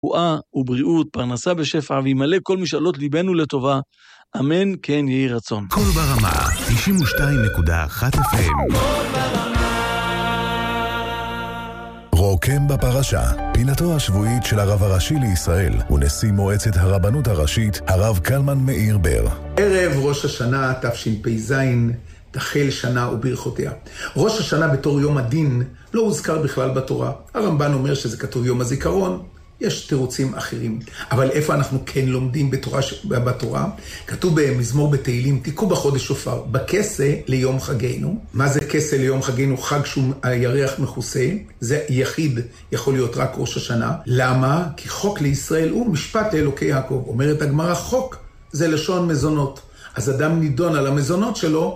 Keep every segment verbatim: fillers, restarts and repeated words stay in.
רפואה ובריאות, פרנסה בשפע, וימלא כל משאלות ליבנו לטובה. אמן, כן יהי רצון. כל ברמה, תשעים ושתיים נקודה אחת אף אם. רוקם בפרשה, פינתו השבועית של הרב הראשי לישראל ונשיא מועצת הרבנות הראשית, הרב קלמן מאיר בר. ערב ראש השנה תשפ"ז, תחל שנה וברכותיה. ראש השנה בתור יום הדין לא הוזכר בכלל בתורה. הרמב"ן אומר שזה כתוב יום הזיכרון, יש תירוצים אחרים. אבל איפה אנחנו כן לומדים בתורה, בתורה? כתוב במזמור בתהילים, תיקעו בחודש שופר, בכסה ליום חגנו. מה זה כסה ליום חגנו? חג שהוא הירח מכוסה. זה יחיד, יכול להיות רק ראש השנה. למה? כי חוק לישראל הוא משפט לאלוקי יעקב. אומרת הגמרא, חוק זה לשון מזונות. אז אדם נידון על המזונות שלו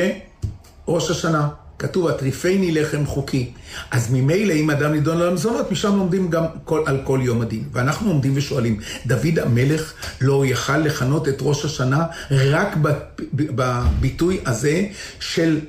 בראש השנה. כתוב, הטריפני לחם חוקי. אז ממילא, אם אדם נידון על המזונות, משם לומדים גם כל, על כל יום הדין. ואנחנו עומדים ושואלים, דוד המלך לא יכל לכנות את ראש השנה רק בביטוי הזה של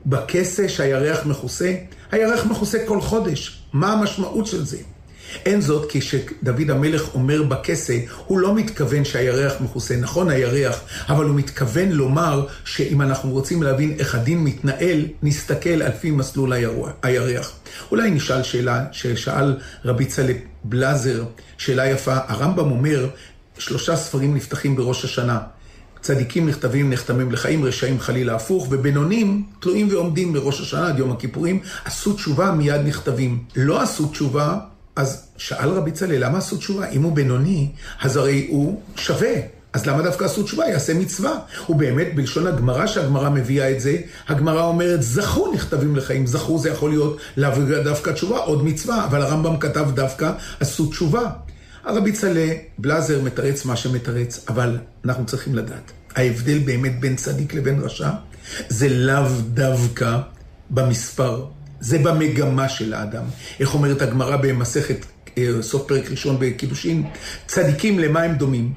בכסה שהירח מכוסה? הירח מכוסה כל חודש. מה המשמעות של זה? אין זאת כי שדוד המלך אומר בכסה, הוא לא מתכוון שהירח מכוסה, נכון הירח, אבל הוא מתכוון לומר שאם אנחנו רוצים להבין איך הדין מתנהל, נסתכל על פי מסלול הירח. אולי נשאל שאלה ששאל רבי צלב בלזר, שאלה יפה. הרמב"ם אומר, שלושה ספרים נפתחים בראש השנה. צדיקים נכתבים נחתמים לחיים, רשעים חלילה הפוך, ובינונים תלויים ועומדים בראש השנה עד יום הכיפורים. עשו תשובה מיד נכתבים. לא עשו תשובה, אז שאל רבי צלאל, למה עשו תשובה? אם הוא בינוני, אז הרי הוא שווה. אז למה דווקא עשו תשובה? יעשה מצווה. ובאמת, בלשון הגמרא שהגמרא מביאה את זה, הגמרא אומרת, זכו נכתבים לחיים. זכו זה יכול להיות דווקא תשובה, עוד מצווה, אבל הרמב"ם כתב דווקא, עשו תשובה. הרבי צלאל, בלזר מתרץ מה שמתרץ, אבל אנחנו צריכים לדעת. ההבדל באמת בין צדיק לבין רשע, זה לאו דווקא במספר. זה במגמה של האדם. איך אומרת הגמרא במסכת סוף פרק ראשון בקידושין? צדיקים למה הם דומים?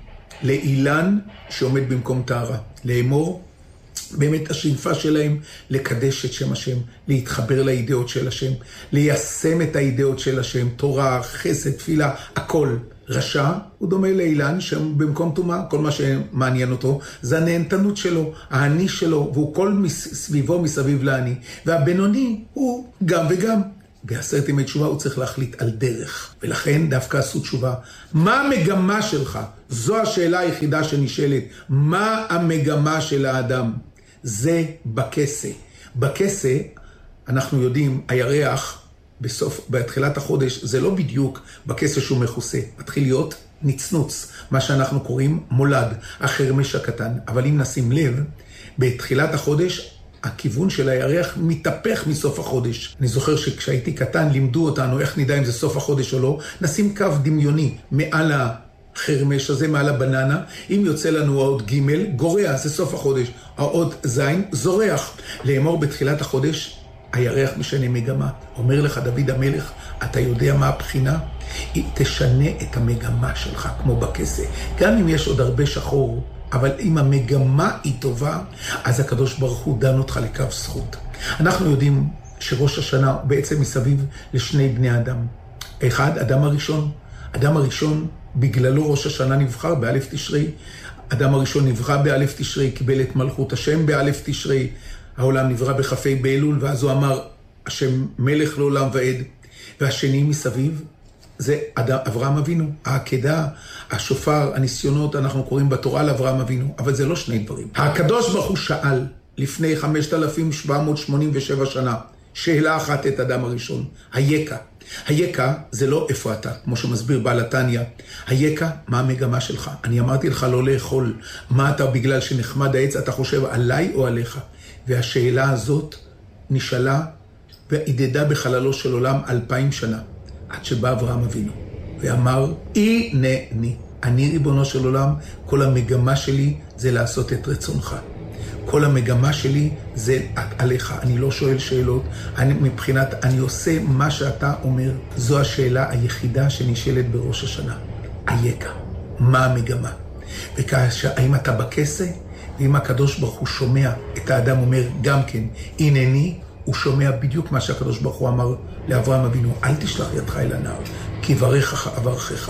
לאילן שעומד במקום טהרה. לאמור, באמת השאיפה שלהם לקדש את שם השם, להתחבר לאידאות של השם, ליישם את האידאות של השם, תורה, חסד, תפילה, הכל. רשע הוא דומה לאילן שבמקום טומאה, כל מה שמעניין אותו זה הנהנתנות שלו, העני שלו, והוא כל סביבו מסביב לעני. והבינוני הוא גם וגם. בעשרת ימי תשובה הוא צריך להחליט על דרך, ולכן דווקא עשו תשובה. מה המגמה שלך? זו השאלה היחידה שנשאלת. מה המגמה של האדם? זה בכסה. בכסה אנחנו יודעים, הירח בסוף, בתחילת החודש, זה לא בדיוק בכסה שהוא מכוסה. מתחיל להיות נצנוץ, מה שאנחנו קוראים מולד, החרמש הקטן. אבל אם נשים לב, בתחילת החודש, הכיוון של הירח מתהפך מסוף החודש. אני זוכר שכשהייתי קטן, לימדו אותנו איך נדע אם זה סוף החודש או לא. נשים קו דמיוני מעל החרמש הזה, מעל הבננה. אם יוצא לנו האות ג' גורע, זה סוף החודש. האות ז' זורח. לאמור בתחילת החודש, הירח משנה מגמה. אומר לך דוד המלך, אתה יודע מה הבחינה? היא תשנה את המגמה שלך, כמו בכסה. גם אם יש עוד הרבה שחור, אבל אם המגמה היא טובה, אז הקדוש ברוך הוא דן אותך לקו זכות. אנחנו יודעים שראש השנה בעצם מסביב לשני בני אדם. אחד, אדם הראשון. אדם הראשון, בגללו ראש השנה נבחר באלף תשרי. אדם הראשון נברא באלף תשרי, קיבל את מלכות השם באלף תשרי. העולם נברא בחפי באלול, ואז הוא אמר, השם מלך לעולם ועד. והשני מסביב, זה אברהם אבינו. העקדה, השופר, הניסיונות, אנחנו קוראים בתורה לאברהם אבינו, אבל זה לא שני דברים. הקדוש ברוך הוא שאל לפני חמשת אלפים שבע מאות שמונים ושבע שנה, שאלה אחת את אדם הראשון, היקה. היקה זה לא איפה אתה, כמו שמסביר בעל התניא. היקה, מה המגמה שלך? אני אמרתי לך לא לאכול. מה אתה בגלל שנחמד העץ, אתה חושב עליי או עליך? והשאלה הזאת נשאלה והידדה בחללו של עולם אלפיים שנה, עד שבא אברהם אבינו ואמר, הנני, אני ריבונו של עולם, כל המגמה שלי זה לעשות את רצונך. כל המגמה שלי זה עליך, אני לא שואל שאלות, אני, מבחינת אני עושה מה שאתה אומר. זו השאלה היחידה שנשאלת בראש השנה. היקה, מה המגמה? וכאשר, האם אתה בכסה? ואם הקדוש ברוך הוא שומע את האדם אומר גם כן, הנני, הוא שומע בדיוק מה שהקדוש ברוך הוא אמר לאברהם אבינו, אל תשלח ידך אל הנער, כי יברך אברכך.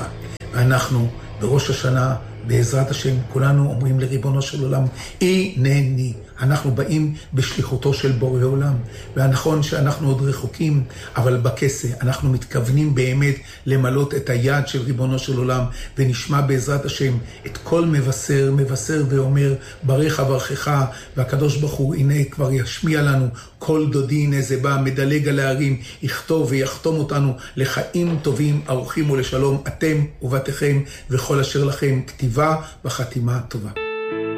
ואנחנו בראש השנה, בעזרת השם, כולנו אומרים לריבונו של עולם, הנני. אנחנו באים בשליחותו של בורא עולם, והנכון שאנחנו עוד רחוקים, אבל בכסה אנחנו מתכוונים באמת למלות את היד של ריבונו של עולם, ונשמע בעזרת השם את כל מבשר, מבשר ואומר, ברך אברכך, והקדוש ברוך הוא הנה כבר ישמיע לנו, כל דודי הנה זה בא, מדלג על הערים, יכתוב ויחתום אותנו לחיים טובים, ארוכים ולשלום, אתם ובתיכם וכל אשר לכם, כתיבה וחתימה טובה.